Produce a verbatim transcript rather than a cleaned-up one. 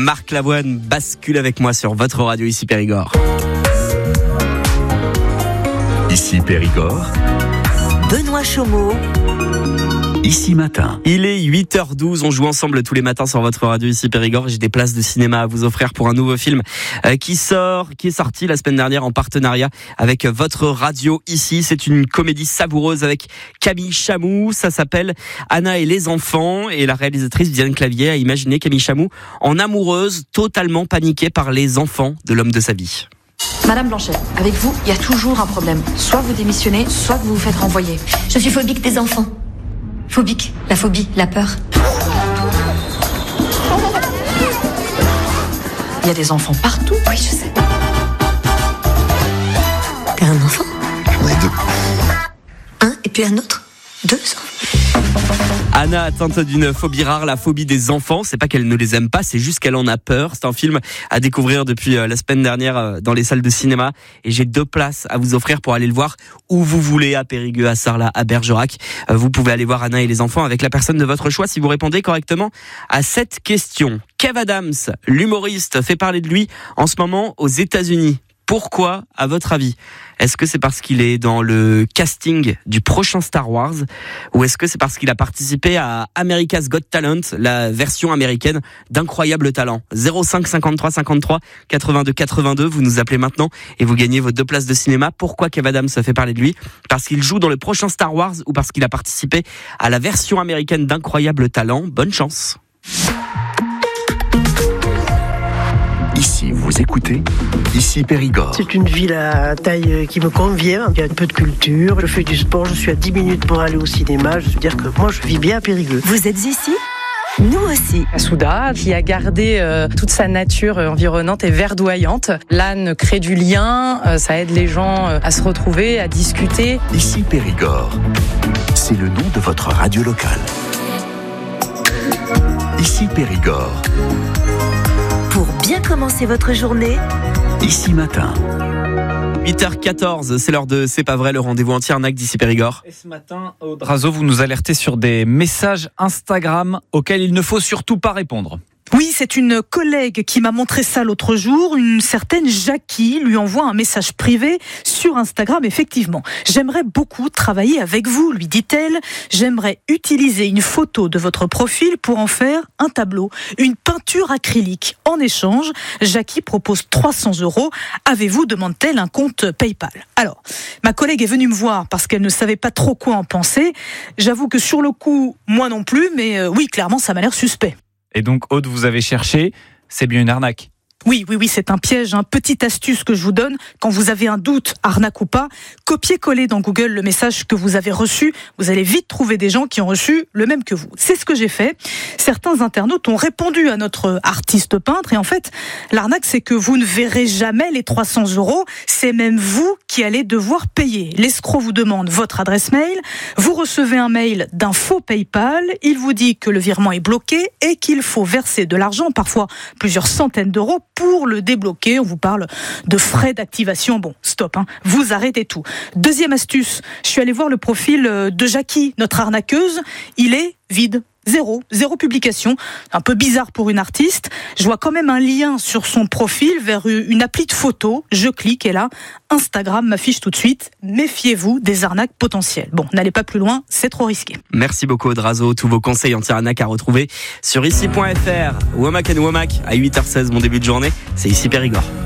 Marc Lavoine bascule avec moi sur votre radio ici Périgord. Ici Périgord. Benoît Chaumeau. Ici Matin. Il est huit heures douze, on joue ensemble tous les matins sur votre radio ici Périgord. J'ai des places de cinéma à vous offrir pour un nouveau film qui sort, qui est sorti la semaine dernière en partenariat avec votre radio ici. C'est une comédie savoureuse avec Camille Chamou. Ça s'appelle Anna et les enfants. Et la réalisatrice Diane Clavier a imaginé Camille Chamou en amoureuse, totalement paniquée par les enfants de l'homme de sa vie. Madame Blanchet, avec vous, il y a toujours un problème. Soit vous démissionnez, soit vous vous faites renvoyer. Je suis phobique des enfants. Phobique, la phobie, la peur. Il y a des enfants partout. Oui, je sais. T'as un enfant ? J'en ai deux. Un et puis un autre ? Deux enfants. Anna atteinte d'une phobie rare, la phobie des enfants. C'est pas qu'elle ne les aime pas, c'est juste qu'elle en a peur. C'est un film à découvrir depuis la semaine dernière dans les salles de cinéma. Et j'ai deux places à vous offrir pour aller le voir où vous voulez, à Périgueux, à Sarlat, à Bergerac. Vous pouvez aller voir Anna et les enfants avec la personne de votre choix si vous répondez correctement à cette question. Kev Adams, l'humoriste, fait parler de lui en ce moment aux États-Unis. Pourquoi, à votre avis ? Est-ce que c'est parce qu'il est dans le casting du prochain Star Wars ou est-ce que c'est parce qu'il a participé à America's Got Talent, la version américaine d'Incroyable Talent ? zéro cinq cinquante-trois cinquante-trois quatre-vingt-deux quatre-vingt-deux, vous nous appelez maintenant et vous gagnez vos deux places de cinéma. Pourquoi Kev Adams se fait parler de lui ? Parce qu'il joue dans le prochain Star Wars ou parce qu'il a participé à la version américaine d'Incroyable Talent ? Bonne chance. Ici, vous écoutez Ici Périgord. C'est une ville à taille qui me convient. Il y a un peu de culture. Je fais du sport. Je suis à dix minutes pour aller au cinéma. Je veux dire que moi, je vis bien à Périgueux. Vous êtes ici ? Nous aussi. Souda, qui a gardé euh, toute sa nature environnante et verdoyante. L'âne crée du lien. Euh, ça aide les gens euh, à se retrouver, à discuter. Ici Périgord. C'est le nom de votre radio locale. Ici Périgord. Pour bien commencer votre journée, Ici Matin. huit heures quatorze, c'est l'heure de C'est pas vrai, le rendez-vous anti-arnaque d'ici Périgord. Et ce matin, Aude Razo, vous nous alertez sur des messages Instagram auxquels il ne faut surtout pas répondre. Oui, c'est une collègue qui m'a montré ça l'autre jour. Une certaine Jackie lui envoie un message privé sur Instagram, effectivement. « J'aimerais beaucoup travailler avec vous, lui dit-elle. J'aimerais utiliser une photo de votre profil pour en faire un tableau, une peinture acrylique. En échange, Jackie propose trois cents euros. Avez-vous, demande-t-elle, un compte PayPal ?» Alors, ma collègue est venue me voir parce qu'elle ne savait pas trop quoi en penser. J'avoue que sur le coup, moi non plus, mais euh, oui, clairement, ça m'a l'air suspect. Et donc, Aude, vous avez cherché, c'est bien une arnaque. Oui, oui, oui, c'est un piège. Hein. Petite astuce que je vous donne, quand vous avez un doute, arnaque ou pas, copiez-coller dans Google le message que vous avez reçu. Vous allez vite trouver des gens qui ont reçu le même que vous. C'est ce que j'ai fait. Certains internautes ont répondu à notre artiste peintre. Et en fait, l'arnaque, c'est que vous ne verrez jamais les trois cents euros. C'est même vous qui allez devoir payer. L'escroc vous demande votre adresse mail. Vous recevez un mail d'un faux PayPal. Il vous dit que le virement est bloqué et qu'il faut verser de l'argent, parfois plusieurs centaines d'euros, pour le débloquer. On vous parle de frais d'activation. Bon, stop, hein. Vous arrêtez tout. Deuxième astuce, je suis allée voir le profil de Jackie, notre arnaqueuse. Il est vide. Zéro, zéro publication. Un peu bizarre pour une artiste. Je vois quand même un lien sur son profil vers une appli de photo. Je clique et là, Instagram m'affiche tout de suite. Méfiez-vous des arnaques potentielles. Bon, n'allez pas plus loin, c'est trop risqué. Merci beaucoup Aude Razo. Tous vos conseils anti-arnaque à retrouver sur ici point f r. Womack and Womack à huit heures seize, mon début de journée, c'est Ici Périgord.